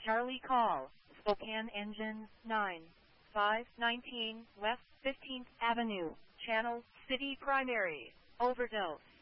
Charlie call, Spokane Engine 9, 519 West 15th Avenue, Channel City Primary, overdose.